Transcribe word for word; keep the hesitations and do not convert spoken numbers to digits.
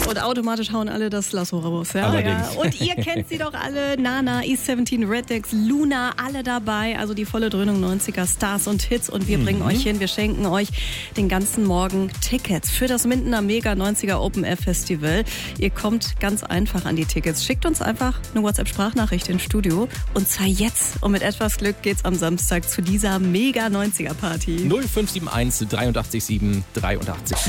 Und automatisch hauen alle das Lasso raus. Ja? Allerdings. Ja. Und ihr kennt sie doch alle. Nana, E siebzehn, Rednex, Luna, alle dabei. Also die volle Dröhnung neunziger Stars und Hits. Und wir bringen mhm. euch hin. Wir schenken euch den ganzen Morgen Tickets für das Mindener Mega neunziger Open Air Festival. Ihr kommt ganz einfach an die Tickets. Schickt uns einfach eine WhatsApp-Sprachnachricht ins Studio. Und zwar jetzt. Und mit etwas Glück geht's am Samstag zu dieser Mega neunziger Party. null fünf sieben eins, drei acht sieben, drei acht sieben.